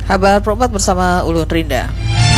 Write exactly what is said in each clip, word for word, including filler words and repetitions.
Kabar Perempat bersama Ulun Rinda.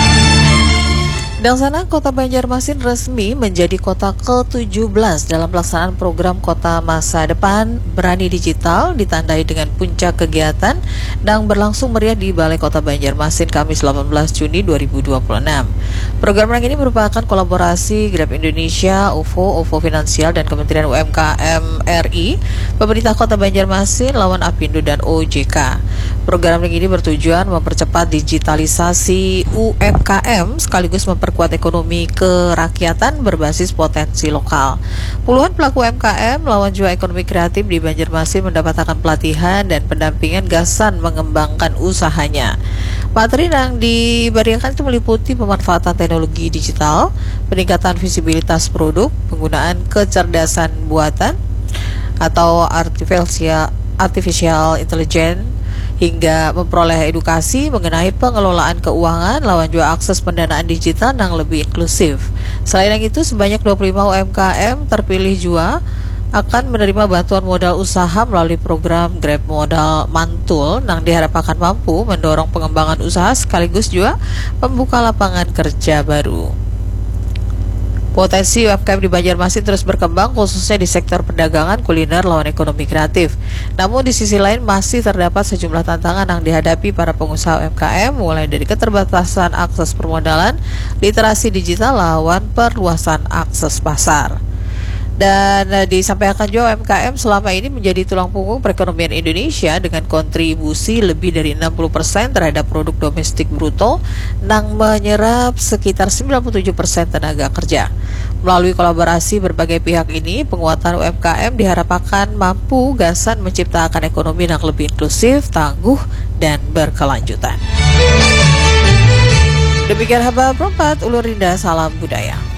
Dangsana Kota Banjarmasin resmi menjadi kota ke tujuh belas dalam pelaksanaan program Kota Masa Depan Berani Digital, ditandai dengan puncak kegiatan yang berlangsung meriah di Balai Kota Banjarmasin Kamis delapan belas Juni dua ribu dua puluh enam. Program ini merupakan kolaborasi Grab Indonesia, O V O, O V O Finansial, dan Kementerian U M K M R I, pemerintah Kota Banjarmasin, Lawan Apindo, dan O J K. Program ini bertujuan mempercepat digitalisasi U M K M sekaligus memperkuat ekonomi kerakyatan berbasis potensi lokal. Puluhan pelaku U M K M, lawan jiwa ekonomi kreatif di Banjarmasin mendapatkan pelatihan dan pendampingan gasan mengembangkan usahanya. Materi yang diberikan itu meliputi pemanfaatan teknologi digital, peningkatan visibilitas produk, penggunaan kecerdasan buatan atau artificial artificial intelligence, hingga memperoleh edukasi mengenai pengelolaan keuangan lawan juga akses pendanaan digital yang lebih inklusif. Selain itu, sebanyak dua puluh lima U M K M terpilih juga akan menerima bantuan modal usaha melalui program Grab Modal Mantul yang diharapkan mampu mendorong pengembangan usaha sekaligus juga membuka lapangan kerja baru. Potensi U M K M di Banjarmasin terus berkembang, khususnya di sektor perdagangan, kuliner, lawan ekonomi kreatif. Namun di sisi lain masih terdapat sejumlah tantangan yang dihadapi para pengusaha U M K M, mulai dari keterbatasan akses permodalan, literasi digital, lawan perluasan akses pasar. Dan uh, disampaikan juga U M K M selama ini menjadi tulang punggung perekonomian Indonesia dengan kontribusi lebih dari enam puluh persen terhadap produk domestik bruto yang menyerap sekitar sembilan puluh tujuh persen tenaga kerja. Melalui kolaborasi berbagai pihak ini, penguatan U M K M diharapkan mampu gasan menciptakan ekonomi yang lebih inklusif, tangguh, dan berkelanjutan. Demikian Kabar Perempat, Ulun Rinda, salam budaya.